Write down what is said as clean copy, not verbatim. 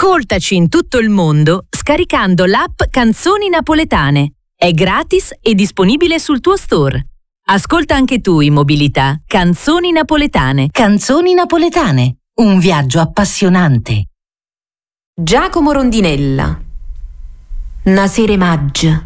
Ascoltaci in tutto il mondo scaricando l'app Canzoni Napoletane. È gratis e disponibile sul tuo store. Ascolta anche tu in mobilità Canzoni Napoletane. Canzoni Napoletane, un viaggio appassionante. Giacomo Rondinella. Nasere Maggia.